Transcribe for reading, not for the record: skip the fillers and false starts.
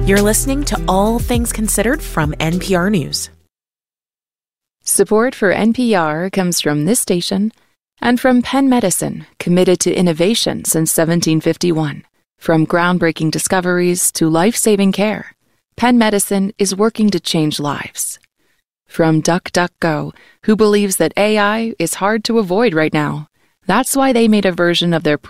You're listening to All Things Considered from NPR News. Support for NPR comes from this station and from Penn Medicine, committed to innovation since 1751. From groundbreaking discoveries to life-saving care, Penn Medicine is working to change lives. From DuckDuckGo, who believes that AI is hard to avoid right now. That's why they made a version of their